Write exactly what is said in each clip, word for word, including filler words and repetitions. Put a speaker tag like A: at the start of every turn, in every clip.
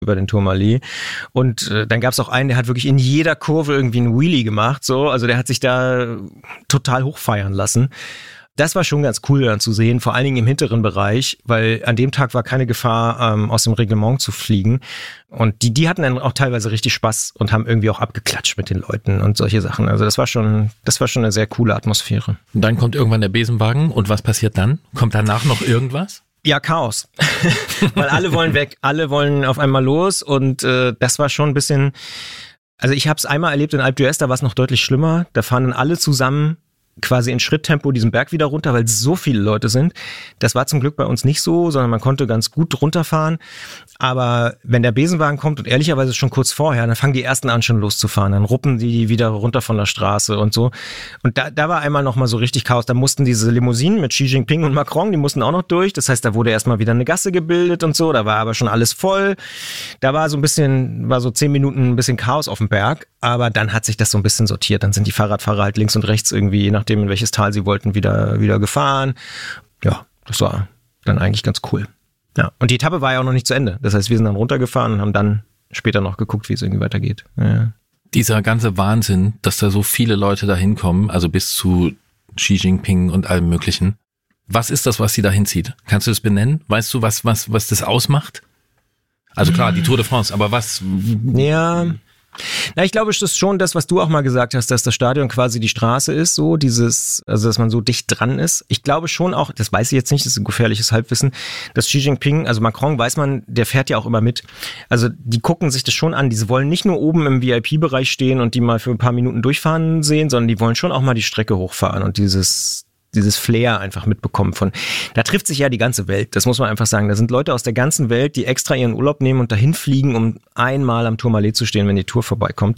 A: über den Tourmalet. Und äh, dann gab es auch einen, der hat wirklich in jeder Kurve irgendwie einen Wheelie gemacht. So, also der hat sich da total hochfeiern lassen. Das war schon ganz cool dann zu sehen, vor allen Dingen im hinteren Bereich, weil an dem Tag war keine Gefahr, ähm, aus dem Reglement zu fliegen. Und die, die hatten dann auch teilweise richtig Spaß und haben irgendwie auch abgeklatscht mit den Leuten und solche Sachen. Also das war schon, das war schon eine sehr coole Atmosphäre.
B: Und dann kommt irgendwann der Besenwagen und was passiert dann? Kommt danach noch irgendwas?
A: Ja, Chaos. Weil alle wollen weg, alle wollen auf einmal los und äh, das war schon ein bisschen, also ich habe es einmal erlebt in Alpe d'Huez, da war es noch deutlich schlimmer. Da fahren dann alle zusammen quasi in Schritttempo diesen Berg wieder runter, weil so viele Leute sind. Das war zum Glück bei uns nicht so, sondern man konnte ganz gut runterfahren. Aber wenn der Besenwagen kommt und ehrlicherweise schon kurz vorher, dann fangen die ersten an schon loszufahren. Dann ruppen die wieder runter von der Straße und so. Und da, da war einmal nochmal so richtig Chaos. Da mussten diese Limousinen mit Xi Jinping und Macron, die mussten auch noch durch. Das heißt, da wurde erstmal wieder eine Gasse gebildet und so. Da war aber schon alles voll. Da war so ein bisschen, war so zehn Minuten ein bisschen Chaos auf dem Berg. Aber dann hat sich das so ein bisschen sortiert. Dann sind die Fahrradfahrer halt links und rechts irgendwie, je nachdem in welches Tal sie wollten, wieder, wieder gefahren. Ja, das war dann eigentlich ganz cool. Ja, und die Etappe war ja auch noch nicht zu Ende. Das heißt, wir sind dann runtergefahren und haben dann später noch geguckt, wie es irgendwie weitergeht. Ja.
B: Dieser ganze Wahnsinn, dass da so viele Leute da hinkommen, also bis zu Xi Jinping und allem Möglichen. Was ist das, was sie da hinzieht? Kannst du das benennen? Weißt du, was, was, was das ausmacht? Also klar, die Tour de France, aber was?
A: Ja, na, ich glaube, es ist schon das, was du auch mal gesagt hast, dass das Stadion quasi die Straße ist, so dieses, also dass man so dicht dran ist. Ich glaube schon auch, das weiß ich jetzt nicht, das ist ein gefährliches Halbwissen, dass Xi Jinping, also Macron, weiß man, der fährt ja auch immer mit. Also die gucken sich das schon an, die wollen nicht nur oben im V I P-Bereich stehen und die mal für ein paar Minuten durchfahren sehen, sondern die wollen schon auch mal die Strecke hochfahren und dieses dieses Flair einfach mitbekommen von, da trifft sich ja die ganze Welt, das muss man einfach sagen. Da sind Leute aus der ganzen Welt, die extra ihren Urlaub nehmen und dahin fliegen, um einmal am Tourmalet zu stehen, wenn die Tour vorbeikommt.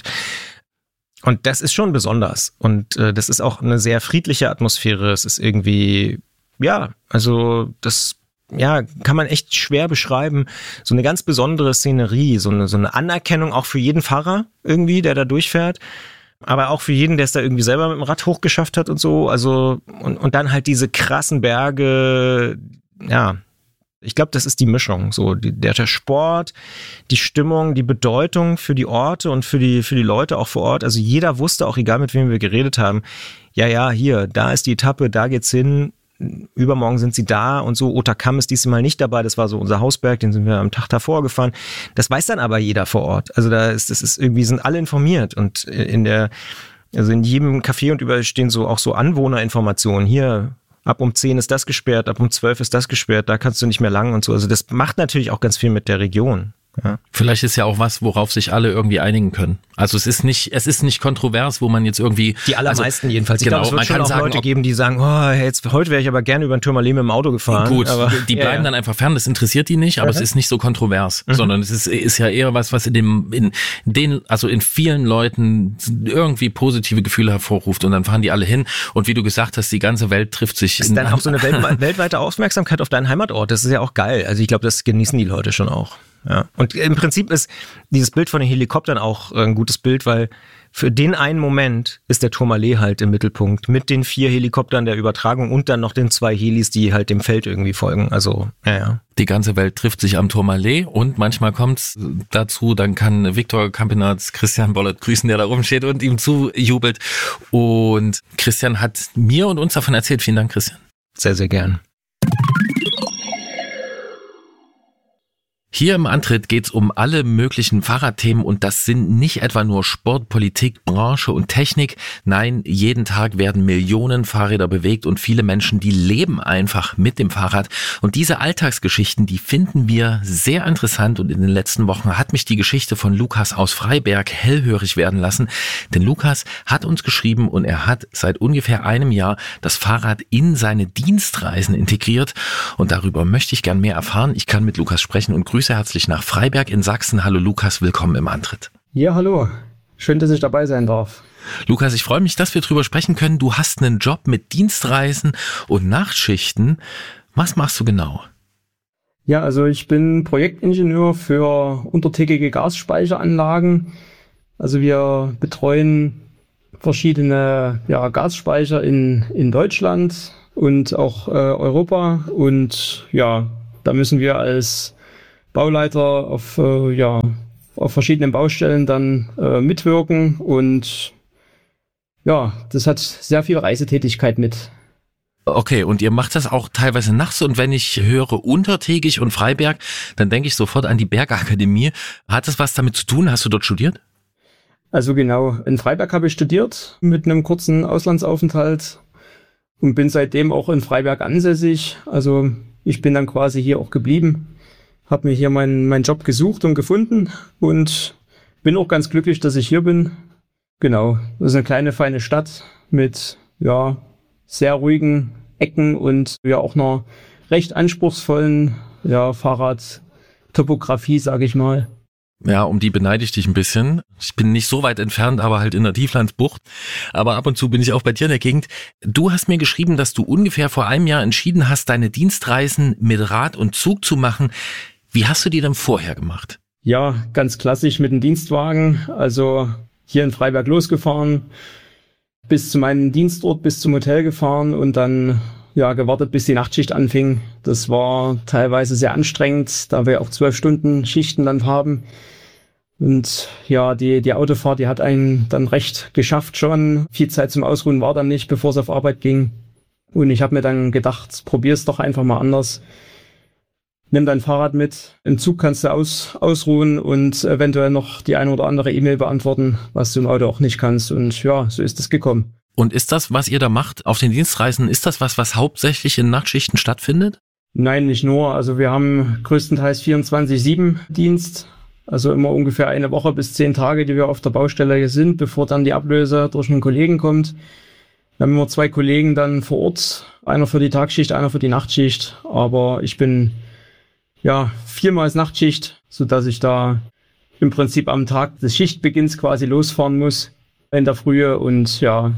A: Und das ist schon besonders. Und äh, das ist auch eine sehr friedliche Atmosphäre. Es ist irgendwie, ja, also das ja, kann man echt schwer beschreiben. So eine ganz besondere Szenerie, so eine, so eine Anerkennung auch für jeden Fahrer irgendwie, der da durchfährt. Aber auch für jeden, der es da irgendwie selber mit dem Rad hochgeschafft hat und so. Also, und, und dann halt diese krassen Berge. Ja, ich glaube, das ist die Mischung. So, die, der, der Sport, die Stimmung, die Bedeutung für die Orte und für die, für die Leute auch vor Ort. Also jeder wusste auch, egal mit wem wir geredet haben, ja, ja, hier, da ist die Etappe, da geht's hin. Übermorgen sind sie da und so. Otakam ist diesmal nicht dabei. Das war so unser Hausberg, den sind wir am Tag davor gefahren. Das weiß dann aber jeder vor Ort. Also da ist, das ist irgendwie, sind alle informiert und in der, also in jedem Café und überall stehen so auch so Anwohnerinformationen. Hier, ab um zehn ist das gesperrt, ab um zwölf ist das gesperrt, da kannst du nicht mehr lang und so. Also das macht natürlich auch ganz viel mit der Region. Ja.
B: Vielleicht ist ja auch was, worauf sich alle irgendwie einigen können. Also es ist nicht, es ist nicht kontrovers, wo man jetzt irgendwie...
A: Die allermeisten also, jedenfalls. Ich
B: genau,
A: glaube, es wird
B: man
A: schon auch
B: sagen,
A: Leute geben, die sagen, oh, jetzt, heute wäre ich aber gerne über ein Tourmalet mit dem Auto gefahren.
B: Gut,
A: aber,
B: die bleiben ja, dann einfach fern, das interessiert die nicht, aber mhm. es ist nicht so kontrovers, mhm. sondern es ist, ist ja eher was, was in dem, in den, also in vielen Leuten irgendwie positive Gefühle hervorruft und dann fahren die alle hin und wie du gesagt hast, die ganze Welt trifft sich.
A: Das ist dann auch so eine Welt, weltweite Aufmerksamkeit auf deinen Heimatort, das ist ja auch geil. Also ich glaube, das genießen die Leute schon auch. Ja. Und im Prinzip ist dieses Bild von den Helikoptern auch ein gutes Bild, weil für den einen Moment ist der Tourmalet halt im Mittelpunkt mit den vier Helikoptern der Übertragung und dann noch den zwei Helis, die halt dem Feld irgendwie folgen. Also, ja, ja.
B: Die ganze Welt trifft sich am Tourmalet und manchmal kommt's dazu, dann kann Viktor Campenaerts Christian Bollert grüßen, der da rumsteht und ihm zujubelt. Und Christian hat mir und uns davon erzählt. Vielen Dank, Christian.
A: Sehr, sehr gern.
B: Hier im Antritt geht's um alle möglichen Fahrradthemen und das sind nicht etwa nur Sport, Politik, Branche und Technik. Nein, jeden Tag werden Millionen Fahrräder bewegt und viele Menschen, die leben einfach mit dem Fahrrad. Und diese Alltagsgeschichten, die finden wir sehr interessant und in den letzten Wochen hat mich die Geschichte von Lukas aus Freiberg hellhörig werden lassen. Denn Lukas hat uns geschrieben und er hat seit ungefähr einem Jahr das Fahrrad in seine Dienstreisen integriert und darüber möchte ich gern mehr erfahren. Ich kann mit Lukas sprechen und grüße herzlich nach Freiberg in Sachsen. Hallo Lukas, willkommen im Antritt.
C: Ja, hallo. Schön, dass ich dabei sein darf.
B: Lukas, ich freue mich, dass wir drüber sprechen können. Du hast einen Job mit Dienstreisen und Nachtschichten. Was machst du genau?
C: Ja, also ich bin Projektingenieur für untertägige Gasspeicheranlagen. Also wir betreuen verschiedene ja, Gasspeicher in, in Deutschland und auch äh, Europa. Und ja, da müssen wir als Bauleiter auf, äh, ja, auf verschiedenen Baustellen dann äh, mitwirken und ja, das hat sehr viel Reisetätigkeit mit.
B: Okay, und ihr macht das auch teilweise nachts, und wenn ich höre Untertegich und Freiberg, dann denke ich sofort an die Bergakademie. Hat das was damit zu tun? Hast du dort studiert?
C: Also genau, in Freiberg habe ich studiert mit einem kurzen Auslandsaufenthalt und bin seitdem auch in Freiberg ansässig. Also ich bin dann quasi hier auch geblieben, habe mir hier meinen meinen Job gesucht und gefunden und bin auch ganz glücklich, dass ich hier bin. Genau, das ist eine kleine, feine Stadt mit ja sehr ruhigen Ecken und ja auch einer recht anspruchsvollen ja, Fahrradtopografie, sage ich mal.
B: Ja, um die beneide ich dich ein bisschen. Ich bin nicht so weit entfernt, aber halt in der Tieflandsbucht. Aber ab und zu bin ich auch bei dir in der Gegend. Du hast mir geschrieben, dass du ungefähr vor einem Jahr entschieden hast, deine Dienstreisen mit Rad und Zug zu machen. Wie hast du die denn vorher gemacht?
C: Ja, ganz klassisch mit dem Dienstwagen. Also hier in Freiberg losgefahren, bis zu meinem Dienstort, bis zum Hotel gefahren und dann ja gewartet, bis die Nachtschicht anfing. Das war teilweise sehr anstrengend, da wir auch zwölf Stunden Schichten dann haben. Und ja, die die Autofahrt, die hat einen dann recht geschafft schon. Viel Zeit zum Ausruhen war dann nicht, bevor es auf Arbeit ging. Und ich habe mir dann gedacht, probier's doch einfach mal anders. Nimm dein Fahrrad mit, im Zug kannst du aus, ausruhen und eventuell noch die eine oder andere E-Mail beantworten, was du im Auto auch nicht kannst. Und ja, so ist es gekommen.
B: Und ist das, was ihr da macht auf den Dienstreisen, ist das was, was hauptsächlich in Nachtschichten stattfindet?
C: Nein, nicht nur. Also wir haben größtenteils vierundzwanzig sieben Dienst. Also immer ungefähr eine Woche bis zehn Tage, die wir auf der Baustelle sind, bevor dann die Ablöse durch einen Kollegen kommt. Wir haben immer zwei Kollegen dann vor Ort. Einer für die Tagschicht, einer für die Nachtschicht. Aber ich bin ja viermal Nachtschicht, sodass ich da im Prinzip am Tag des Schichtbeginns quasi losfahren muss in der Frühe. Und ja,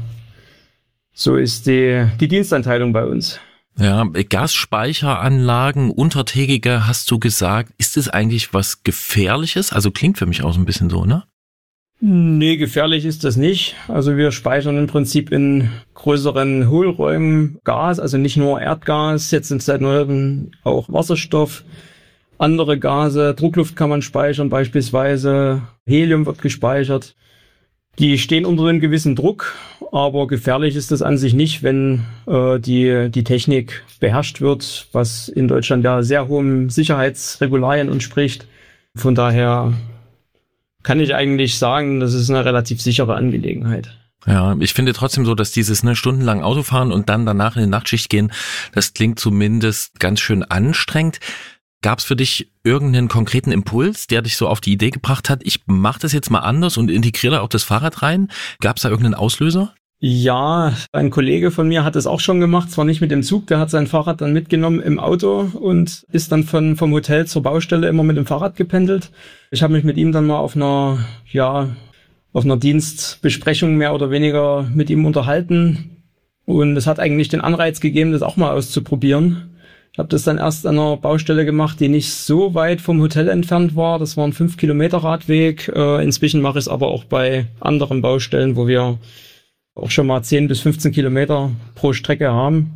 C: so ist die, die Dienstanteilung bei uns.
B: Ja, Gasspeicheranlagen, untertägige, hast du gesagt. Ist es eigentlich was Gefährliches? Also klingt für mich auch so ein bisschen so, ne?
C: Nee, gefährlich ist das nicht. Also wir speichern im Prinzip in größeren Hohlräumen Gas, also nicht nur Erdgas, jetzt sind es seit neuem auch Wasserstoff, andere Gase, Druckluft kann man speichern beispielsweise, Helium wird gespeichert. Die stehen unter einem gewissen Druck, aber gefährlich ist das an sich nicht, wenn äh, die die Technik beherrscht wird, was in Deutschland ja sehr hohen Sicherheitsregularien entspricht. Von daher kann ich eigentlich sagen, das ist eine relativ sichere Angelegenheit.
B: Ja, ich finde trotzdem so, dass dieses ne, stundenlang Autofahren und dann danach in die Nachtschicht gehen, das klingt zumindest ganz schön anstrengend. Gab es für dich irgendeinen konkreten Impuls, der dich so auf die Idee gebracht hat, ich mache das jetzt mal anders und integriere da auch das Fahrrad rein? Gab es da irgendeinen Auslöser?
C: Ja, ein Kollege von mir hat das auch schon gemacht, zwar nicht mit dem Zug, der hat sein Fahrrad dann mitgenommen im Auto und ist dann von vom Hotel zur Baustelle immer mit dem Fahrrad gependelt. Ich habe mich mit ihm dann mal auf einer, ja, auf einer Dienstbesprechung mehr oder weniger mit ihm unterhalten und es hat eigentlich den Anreiz gegeben, das auch mal auszuprobieren. Ich habe das dann erst an einer Baustelle gemacht, die nicht so weit vom Hotel entfernt war. Das war ein fünf Kilometer Radweg. Äh, inzwischen mache ich es aber auch bei anderen Baustellen, wo wir auch schon mal zehn bis fünfzehn Kilometer pro Strecke haben.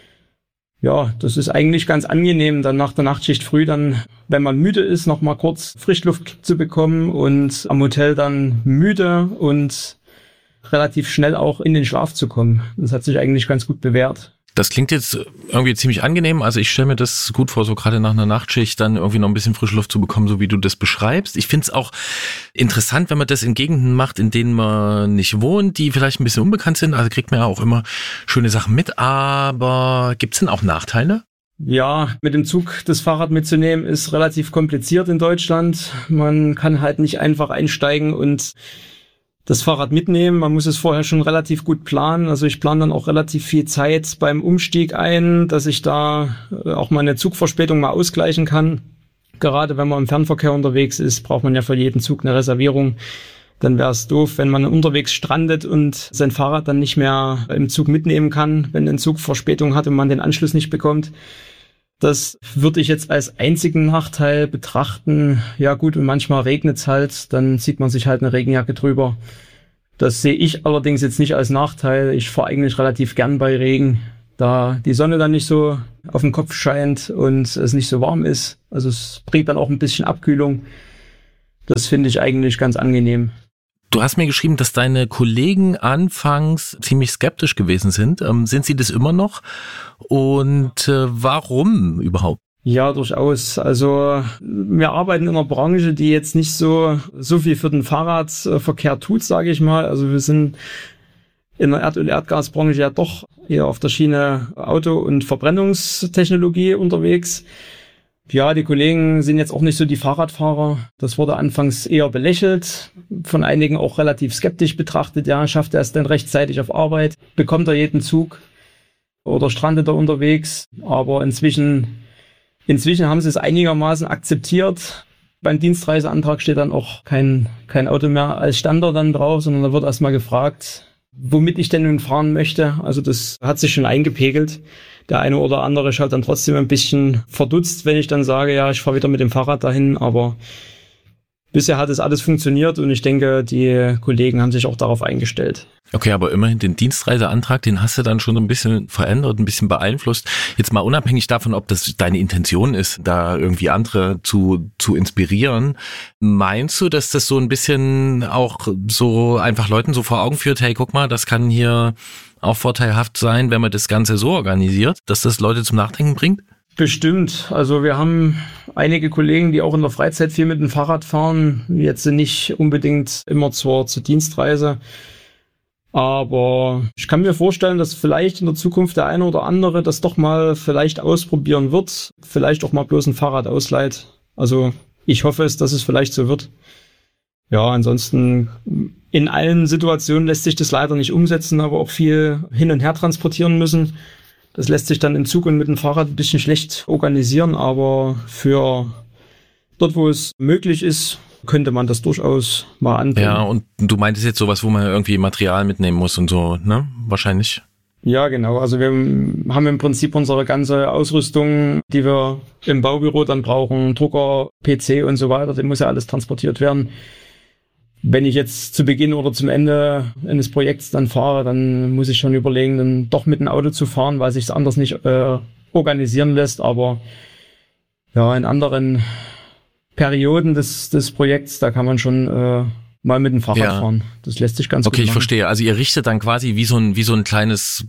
C: Ja, das ist eigentlich ganz angenehm, dann nach der Nachtschicht früh dann, wenn man müde ist, noch mal kurz Frischluft zu bekommen und am Hotel dann müde und relativ schnell auch in den Schlaf zu kommen. Das hat sich eigentlich ganz gut bewährt.
B: Das klingt jetzt irgendwie ziemlich angenehm. Also ich stelle mir das gut vor, so gerade nach einer Nachtschicht dann irgendwie noch ein bisschen frische Luft zu bekommen, so wie du das beschreibst. Ich finde es auch interessant, wenn man das in Gegenden macht, in denen man nicht wohnt, die vielleicht ein bisschen unbekannt sind. Also kriegt man ja auch immer schöne Sachen mit. Aber gibt es denn auch Nachteile?
C: Ja, mit dem Zug das Fahrrad mitzunehmen ist relativ kompliziert in Deutschland. Man kann halt nicht einfach einsteigen und das Fahrrad mitnehmen. Man muss es vorher schon relativ gut planen. Also ich plane dann auch relativ viel Zeit beim Umstieg ein, dass ich da auch mal eine Zugverspätung mal ausgleichen kann. Gerade wenn man im Fernverkehr unterwegs ist, braucht man ja für jeden Zug eine Reservierung. Dann wäre es doof, wenn man unterwegs strandet und sein Fahrrad dann nicht mehr im Zug mitnehmen kann, wenn ein Zug Verspätung hat und man den Anschluss nicht bekommt. Das würde ich jetzt als einzigen Nachteil betrachten. Ja gut, und manchmal regnet es halt, dann zieht man sich halt eine Regenjacke drüber. Das sehe ich allerdings jetzt nicht als Nachteil. Ich fahre eigentlich relativ gern bei Regen. da die Sonne dann nicht so auf den Kopf scheint und es nicht so warm ist. Also es bringt dann auch ein bisschen Abkühlung. Das finde ich eigentlich ganz angenehm.
B: Du hast mir geschrieben, dass deine Kollegen anfangs ziemlich skeptisch gewesen sind. Ähm, sind sie das immer noch? Und äh, warum überhaupt?
C: Ja, durchaus. Also wir arbeiten in einer Branche, die jetzt nicht so so viel für den Fahrradverkehr tut, sage ich mal. Also wir sind in der Erd- und Erdgasbranche ja doch eher auf der Schiene Auto- und Verbrennungstechnologie unterwegs. Ja, die Kollegen sind jetzt auch nicht so die Fahrradfahrer. Das wurde anfangs eher belächelt, von einigen auch relativ skeptisch betrachtet. Ja, schafft er es denn rechtzeitig auf Arbeit? Bekommt er jeden Zug? Oder strandet er unterwegs? Aber inzwischen, inzwischen haben sie es einigermaßen akzeptiert. Beim Dienstreiseantrag steht dann auch kein, kein Auto mehr als Standard dann drauf, sondern da wird erstmal gefragt, womit ich denn nun fahren möchte. Also das hat sich schon eingepegelt. Der eine oder andere schaut dann trotzdem ein bisschen verdutzt, wenn ich dann sage, ja, ich fahre wieder mit dem Fahrrad dahin. Aber bisher hat es alles funktioniert und ich denke, die Kollegen haben sich auch darauf eingestellt.
B: Okay, aber immerhin den Dienstreiseantrag, den hast du dann schon ein bisschen verändert, ein bisschen beeinflusst. Jetzt mal unabhängig davon, ob das deine Intention ist, da irgendwie andere zu zu inspirieren. Meinst du, dass das so ein bisschen auch so einfach Leuten so vor Augen führt, hey, guck mal, das kann hier auch vorteilhaft sein, wenn man das Ganze so organisiert, dass das Leute zum Nachdenken bringt?
C: Bestimmt. Also wir haben einige Kollegen, die auch in der Freizeit viel mit dem Fahrrad fahren, jetzt nicht unbedingt immer zur, zur Dienstreise. Aber ich kann mir vorstellen, dass vielleicht in der Zukunft der eine oder andere das doch mal vielleicht ausprobieren wird, vielleicht auch mal bloß ein Fahrrad ausleiht. Also ich hoffe es, dass es vielleicht so wird. Ja, ansonsten in allen Situationen lässt sich das leider nicht umsetzen, aber auch viel hin und her transportieren müssen. Das lässt sich dann im Zug und mit dem Fahrrad ein bisschen schlecht organisieren, aber für dort, wo es möglich ist, könnte man das durchaus mal anbringen.
B: Ja, und du meintest jetzt sowas, wo man irgendwie Material mitnehmen muss und so, ne? Wahrscheinlich.
C: Ja, genau. Also wir haben im Prinzip unsere ganze Ausrüstung, die wir im Baubüro dann brauchen, Drucker, P C und so weiter, das muss ja alles transportiert werden. Wenn ich jetzt zu Beginn oder zum Ende eines Projekts dann fahre, dann muss ich schon überlegen, dann doch mit dem Auto zu fahren, weil sich es anders nicht äh, organisieren lässt. Aber ja, in anderen Perioden des, des Projekts, da kann man schon äh, mal mit dem Fahrrad ja. fahren. Das lässt sich ganz
B: okay,
C: gut machen.
B: Okay, ich verstehe. Also ihr richtet dann quasi wie so ein wie so ein kleines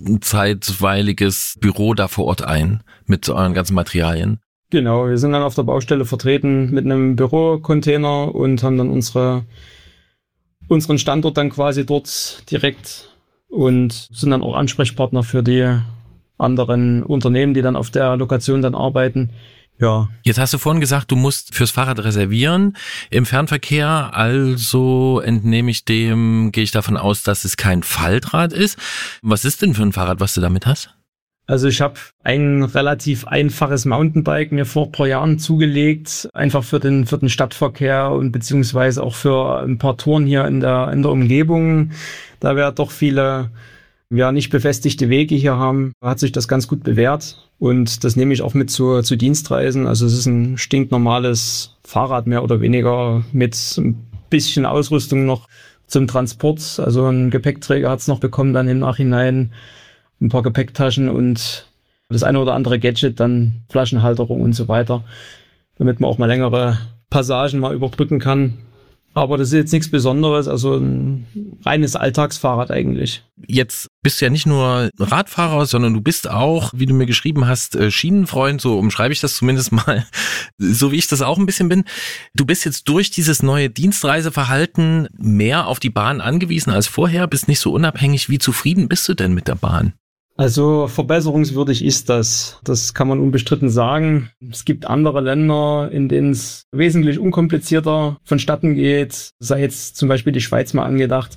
B: zeitweiliges Büro da vor Ort ein mit euren ganzen Materialien.
C: Genau, wir sind dann auf der Baustelle vertreten mit einem Bürocontainer und haben dann unsere unseren Standort dann quasi dort direkt und sind dann auch Ansprechpartner für die anderen Unternehmen, die dann auf der Lokation dann arbeiten. Ja.
B: Jetzt hast du vorhin gesagt, du musst fürs Fahrrad reservieren im Fernverkehr, also entnehme ich dem, gehe ich davon aus, dass es kein Faltrad ist. Was ist denn für ein Fahrrad, was du damit hast?
C: Also ich habe ein relativ einfaches Mountainbike mir vor ein paar Jahren zugelegt, einfach für den für den Stadtverkehr und beziehungsweise auch für ein paar Touren hier in der in der Umgebung. Da wir doch viele ja nicht befestigte Wege hier haben, hat sich das ganz gut bewährt und das nehme ich auch mit zu zu Dienstreisen. Also es ist ein stinknormales Fahrrad mehr oder weniger mit ein bisschen Ausrüstung noch zum Transport. Also ein Gepäckträger hat es noch bekommen dann im Nachhinein. Ein paar Gepäcktaschen und das eine oder andere Gadget, dann Flaschenhalterung und so weiter, damit man auch mal längere Passagen mal überbrücken kann. Aber das ist jetzt nichts Besonderes, also ein reines Alltagsfahrrad eigentlich.
B: Jetzt bist du ja nicht nur Radfahrer, sondern du bist auch, wie du mir geschrieben hast, Schienenfreund, so umschreibe ich das zumindest mal, so wie ich das auch ein bisschen bin. Du bist jetzt durch dieses neue Dienstreiseverhalten mehr auf die Bahn angewiesen als vorher, bist nicht so unabhängig. Wie zufrieden bist du denn mit der Bahn?
C: Also verbesserungswürdig ist das. Das kann man unbestritten sagen. Es gibt andere Länder, in denen es wesentlich unkomplizierter vonstatten geht. Sei jetzt zum Beispiel die Schweiz mal angedacht.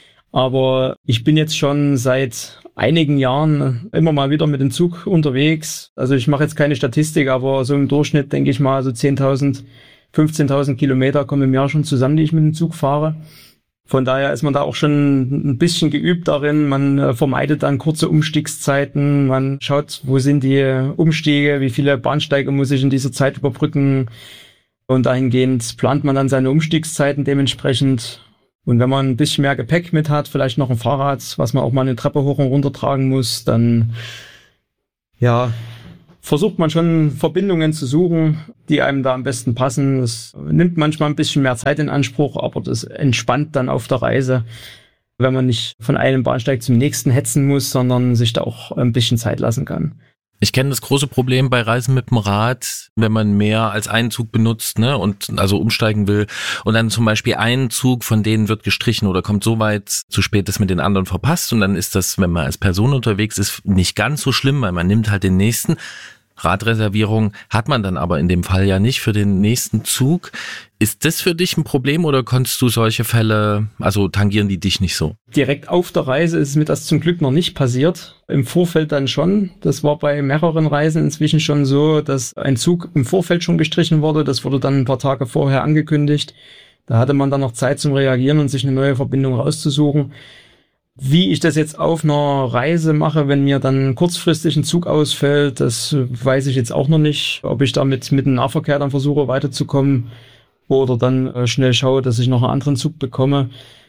C: Aber ich bin jetzt schon seit einigen Jahren immer mal wieder mit dem Zug unterwegs. Also ich mache jetzt keine Statistik, aber so im Durchschnitt denke ich mal so zehntausend, fünfzehntausend Kilometer kommen im Jahr schon zusammen, die ich mit dem Zug fahre. Von daher ist man da auch schon ein bisschen geübt darin. Man äh, vermeidet dann kurze Umstiegszeiten. Man schaut, wo sind die Umstiege, wie viele Bahnsteige muss ich in dieser Zeit überbrücken. Und dahingehend plant man dann seine Umstiegszeiten dementsprechend. Und wenn man ein bisschen mehr Gepäck mit hat, vielleicht noch ein Fahrrad, was man auch mal eine Treppe hoch und runter tragen muss, dann ja, versucht man schon Verbindungen zu suchen, die einem da am besten passen. Das nimmt manchmal ein bisschen mehr Zeit in Anspruch, aber das entspannt dann auf der Reise, wenn man nicht von einem Bahnsteig zum nächsten hetzen muss, sondern sich da auch ein bisschen Zeit lassen kann.
B: Ich kenne das große Problem bei Reisen mit dem Rad, wenn man mehr als einen Zug benutzt, ne, und also umsteigen will und dann zum Beispiel ein Zug von denen wird gestrichen oder kommt so weit zu spät, dass man den anderen verpasst und dann ist das, wenn man als Person unterwegs ist, nicht ganz so schlimm, weil man nimmt halt den nächsten. Radreservierung hat man dann aber in dem Fall ja nicht für den nächsten Zug. Ist das für dich ein Problem oder konntest du solche Fälle, also tangieren die dich nicht so?
C: Direkt auf der Reise ist mir das zum Glück noch nicht passiert. Im Vorfeld dann schon. Das war bei mehreren Reisen inzwischen schon so, dass ein Zug im Vorfeld schon gestrichen wurde. Das wurde dann ein paar Tage vorher angekündigt. Da hatte man dann noch Zeit zum Reagieren und sich eine neue Verbindung rauszusuchen. Wie ich das jetzt auf einer Reise mache, wenn mir dann kurzfristig ein Zug ausfällt, das weiß ich jetzt auch noch nicht. Ob ich damit mit dem Nahverkehr dann versuche weiterzukommen oder dann äh, schnell schaue, dass ich noch einen anderen Zug bekomme.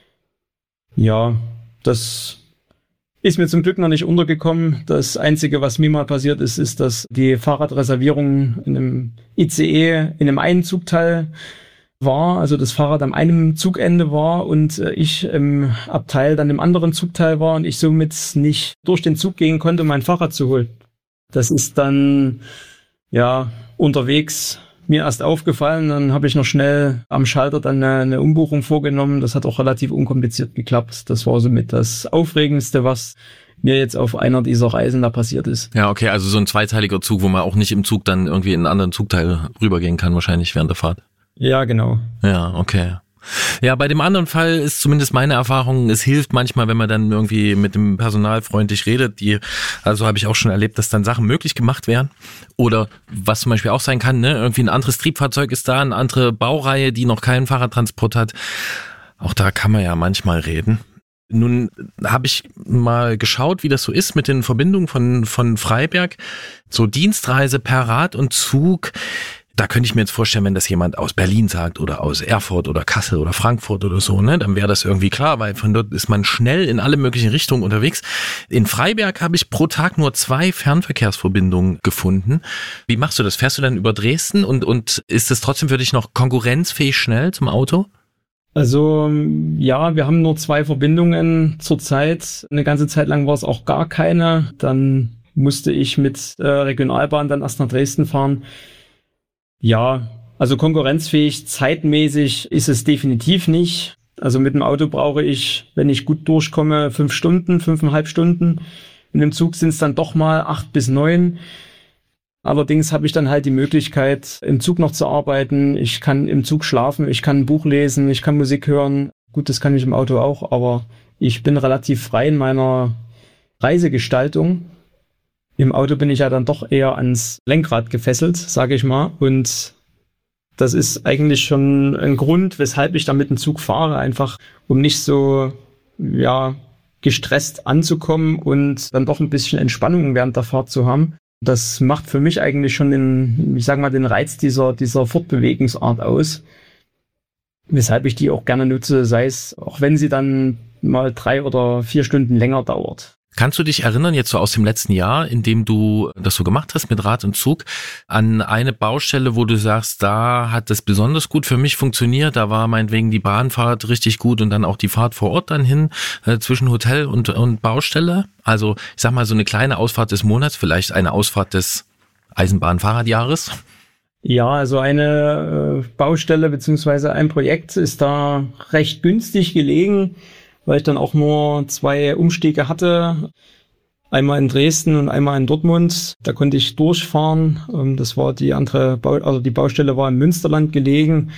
C: Ja, das ist mir zum Glück noch nicht untergekommen. Das Einzige, was mir mal passiert ist, ist, dass die Fahrradreservierung in einem I C E in einem einen Zugteil war, also das Fahrrad am einem Zugende war und ich im Abteil dann im anderen Zugteil war und ich somit nicht durch den Zug gehen konnte, um mein Fahrrad zu holen. Das ist dann ja unterwegs mir erst aufgefallen, dann habe ich noch schnell am Schalter dann eine, eine Umbuchung vorgenommen. Das hat auch relativ unkompliziert geklappt. Das war somit das Aufregendste, was mir jetzt auf einer dieser Reisen da passiert ist.
B: Ja, okay, also so ein zweiteiliger Zug, wo man auch nicht im Zug dann irgendwie in einen anderen Zugteil rübergehen kann, wahrscheinlich während der Fahrt.
C: Ja, genau.
B: Ja, okay. Ja, bei dem anderen Fall ist zumindest meine Erfahrung, es hilft manchmal, wenn man dann irgendwie mit dem Personal freundlich redet. Die, also habe ich auch schon erlebt, dass dann Sachen möglich gemacht werden. Oder was zum Beispiel auch sein kann, ne, irgendwie ein anderes Triebfahrzeug ist da, eine andere Baureihe, die noch keinen Fahrradtransport hat. Auch da kann man ja manchmal reden. Nun habe ich mal geschaut, wie das so ist mit den Verbindungen von, von Freiberg. So Dienstreise per Rad und Zug. Da könnte ich mir jetzt vorstellen, wenn das jemand aus Berlin sagt oder aus Erfurt oder Kassel oder Frankfurt oder so, ne, dann wäre das irgendwie klar, weil von dort ist man schnell in alle möglichen Richtungen unterwegs. In Freiberg habe ich pro Tag nur zwei Fernverkehrsverbindungen gefunden. Wie machst du das? Fährst du dann über Dresden und, und ist es trotzdem für dich noch konkurrenzfähig schnell zum Auto?
C: Also ja, wir haben nur zwei Verbindungen zurzeit. Eine ganze Zeit lang war es auch gar keine. Dann musste ich mit äh, Regionalbahn dann erst nach Dresden fahren. Ja, also konkurrenzfähig, zeitmäßig ist es definitiv nicht. Also mit dem Auto brauche ich, wenn ich gut durchkomme, fünf Stunden, fünfeinhalb Stunden. In dem Zug sind es dann doch mal acht bis neun. Allerdings habe ich dann halt die Möglichkeit, im Zug noch zu arbeiten. Ich kann im Zug schlafen, ich kann ein Buch lesen, ich kann Musik hören. Gut, das kann ich im Auto auch, aber ich bin relativ frei in meiner Reisegestaltung. Im Auto bin ich ja dann doch eher ans Lenkrad gefesselt, sage ich mal. Und das ist eigentlich schon ein Grund, weshalb ich da mit dem Zug fahre, einfach um nicht so ja gestresst anzukommen und dann doch ein bisschen Entspannung während der Fahrt zu haben. Das macht für mich eigentlich schon den, ich sag mal, den Reiz dieser, dieser Fortbewegungsart aus, weshalb ich die auch gerne nutze, sei es, auch wenn sie dann mal drei oder vier Stunden länger dauert.
B: Kannst du dich erinnern, jetzt so aus dem letzten Jahr, in dem du das so gemacht hast mit Rad und Zug, an eine Baustelle, wo du sagst, da hat das besonders gut für mich funktioniert, da war meinetwegen die Bahnfahrt richtig gut und dann auch die Fahrt vor Ort dann hin, äh, zwischen Hotel und, und Baustelle? Also ich sag mal so eine kleine Ausfahrt des Monats, vielleicht eine Ausfahrt des Eisenbahnfahrradjahres?
C: Ja, also eine äh, Baustelle beziehungsweise ein Projekt ist da recht günstig gelegen, weil ich dann auch nur zwei Umstiege hatte, einmal in Dresden und einmal in Dortmund. Da konnte ich durchfahren. Das war die andere, Bau- also die Baustelle war im Münsterland gelegen,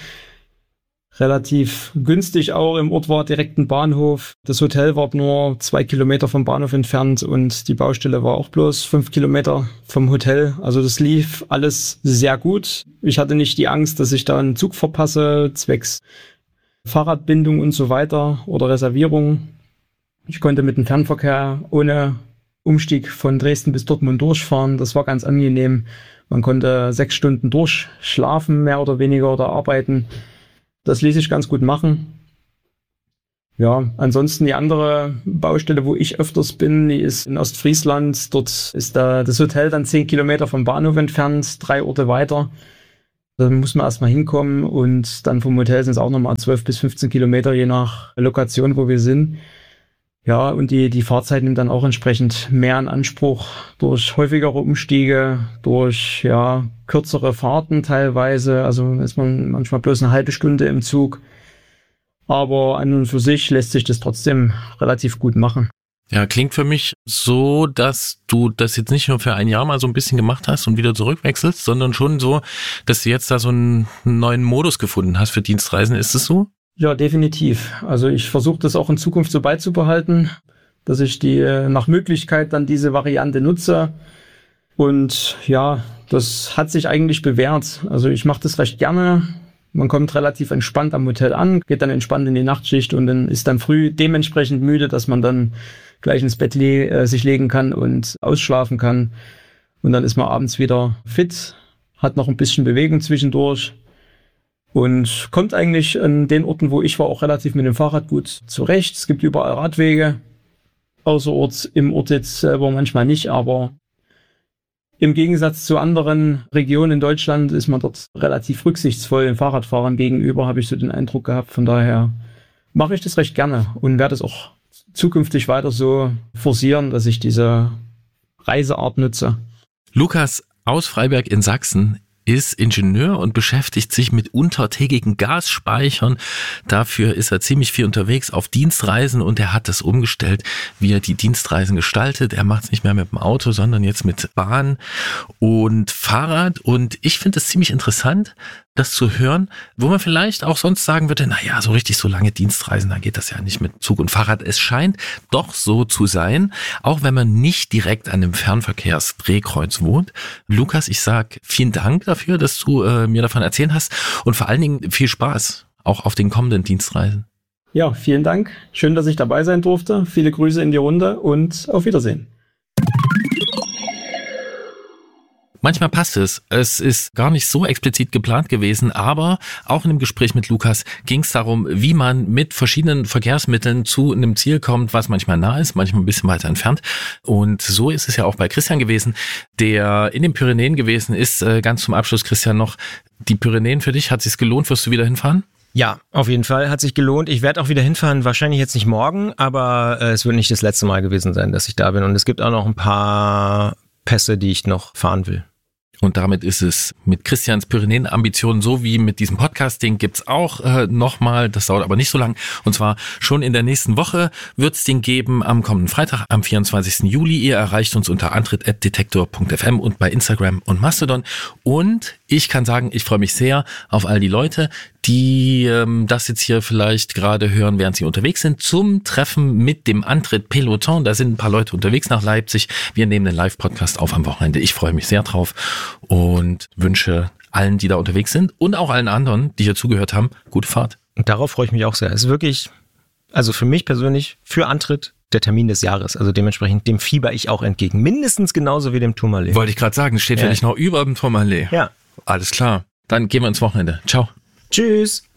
C: relativ günstig auch. Im Ort war direkt ein Bahnhof. Das Hotel war nur zwei Kilometer vom Bahnhof entfernt und die Baustelle war auch bloß fünf Kilometer vom Hotel. Also das lief alles sehr gut. Ich hatte nicht die Angst, dass ich da einen Zug verpasse, zwecks Fahrradbindung und so weiter oder Reservierung. Ich konnte mit dem Fernverkehr ohne Umstieg von Dresden bis Dortmund durchfahren. Das war ganz angenehm. Man konnte sechs Stunden durchschlafen, mehr oder weniger, oder arbeiten. Das ließ sich ganz gut machen. Ja, ansonsten die andere Baustelle, wo ich öfters bin, die ist in Ostfriesland. Dort ist da das Hotel dann zehn Kilometer vom Bahnhof entfernt, drei Orte weiter. Da muss man erstmal hinkommen und dann vom Hotel sind es auch nochmal zwölf bis fünfzehn Kilometer, je nach Lokation, wo wir sind. Ja, und die, die Fahrzeit nimmt dann auch entsprechend mehr in Anspruch durch häufigere Umstiege, durch, ja, kürzere Fahrten teilweise. Also ist man manchmal bloß eine halbe Stunde im Zug. Aber an und für sich lässt sich das trotzdem relativ gut machen.
B: Ja, klingt für mich so, dass du das jetzt nicht nur für ein Jahr mal so ein bisschen gemacht hast und wieder zurückwechselst, sondern schon so, dass du jetzt da so einen neuen Modus gefunden hast für Dienstreisen. Ist es so?
C: Ja, definitiv. Also ich versuche das auch in Zukunft so beizubehalten, dass ich die nach Möglichkeit dann diese Variante nutze. Und ja, das hat sich eigentlich bewährt. Also ich mache das recht gerne. Man kommt relativ entspannt am Hotel an, geht dann entspannt in die Nachtschicht und dann ist dann früh dementsprechend müde, dass man dann gleich ins Bett le- äh, sich legen kann und ausschlafen kann. Und dann ist man abends wieder fit, hat noch ein bisschen Bewegung zwischendurch und kommt eigentlich an den Orten, wo ich war, auch relativ mit dem Fahrrad gut zurecht. Es gibt überall Radwege, außerorts, im Ort jetzt selber manchmal nicht, aber im Gegensatz zu anderen Regionen in Deutschland ist man dort relativ rücksichtsvoll den Fahrradfahrern gegenüber, habe ich so den Eindruck gehabt. Von daher mache ich das recht gerne und werde es auch zukünftig weiter so forcieren, dass ich diese Reiseart nutze.
B: Lukas aus Freiberg in Sachsen ist Ingenieur und beschäftigt sich mit untertägigen Gasspeichern. Dafür ist er ziemlich viel unterwegs auf Dienstreisen und er hat das umgestellt, wie er die Dienstreisen gestaltet. Er macht es nicht mehr mit dem Auto, sondern jetzt mit Bahn und Fahrrad. Und ich finde es ziemlich interessant, das zu hören, wo man vielleicht auch sonst sagen würde, naja, so richtig so lange Dienstreisen, da geht das ja nicht mit Zug und Fahrrad. Es scheint doch so zu sein, auch wenn man nicht direkt an dem Fernverkehrsdrehkreuz wohnt. Lukas, ich sag vielen Dank dafür, dass du äh, mir davon erzählen hast und vor allen Dingen viel Spaß auch auf den kommenden Dienstreisen.
C: Ja, vielen Dank. Schön, dass ich dabei sein durfte. Viele Grüße in die Runde und auf Wiedersehen.
B: Manchmal passt es. Es ist gar nicht so explizit geplant gewesen, aber auch in dem Gespräch mit Lukas ging es darum, wie man mit verschiedenen Verkehrsmitteln zu einem Ziel kommt, was manchmal nah ist, manchmal ein bisschen weiter entfernt. Und so ist es ja auch bei Christian gewesen, der in den Pyrenäen gewesen ist. Ganz zum Abschluss, Christian, noch die Pyrenäen für dich. Hat es sich gelohnt? Wirst du wieder hinfahren?
A: Ja, auf jeden Fall. Hat sich gelohnt. Ich werde auch wieder hinfahren, wahrscheinlich jetzt nicht morgen, aber äh, es wird nicht das letzte Mal gewesen sein, dass ich da bin. Und es gibt auch noch ein paar Pässe, die ich noch fahren will.
B: Und damit ist es mit Christians Pyrenäen-Ambitionen so wie mit diesem Podcasting gibt's auch äh, nochmal, das dauert aber nicht so lang, und zwar schon in der nächsten Woche wird's den geben am kommenden Freitag, am vierundzwanzigsten Juli. Ihr erreicht uns unter antritt at detektor punkt f m und bei Instagram und Mastodon. Und ich kann sagen, ich freue mich sehr auf all die Leute, die ähm, das jetzt hier vielleicht gerade hören, während sie unterwegs sind, zum Treffen mit dem Antritt Peloton. Da sind ein paar Leute unterwegs nach Leipzig. Wir nehmen den Live-Podcast auf am Wochenende. Ich freue mich sehr drauf und wünsche allen, die da unterwegs sind und auch allen anderen, die hier zugehört haben, gute Fahrt.
A: Und darauf freue ich mich auch sehr. Es ist wirklich, also für mich persönlich, für Antritt der Termin des Jahres. Also dementsprechend, dem fieber ich auch entgegen. Mindestens genauso wie dem Tourmalet.
B: Wollte ich gerade sagen, steht ja nicht noch über dem Tourmalet.
A: Ja.
B: Alles klar. Dann gehen wir ins Wochenende. Ciao.
A: Tschüss.